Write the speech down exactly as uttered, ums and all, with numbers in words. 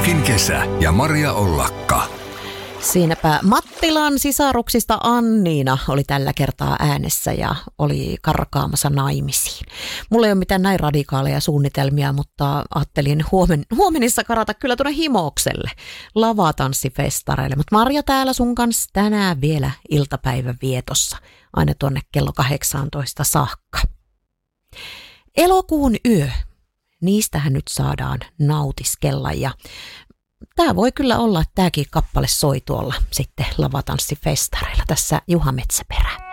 Rockin kesä ja Maria Ollakka. Siinäpä Mattilan sisaruksista Anniina oli tällä kertaa äänessä ja oli karkaamassa naimisiin. Mulla ei ole mitään näin radikaaleja suunnitelmia, mutta ajattelin huomen, huomenissa karata kyllä tuonne Himokselle lavatanssifestareille. Mutta Marja täällä sun kanssa tänään vielä iltapäivän vietossa, aina tuonne kello kahdeksantoista saakka. Elokuun yö, niistähän nyt saadaan nautiskella ja tämä voi kyllä olla, että tämäkin kappale soi tuolla sitten lavatanssifestareilla. Tässä Juha Metsäperä.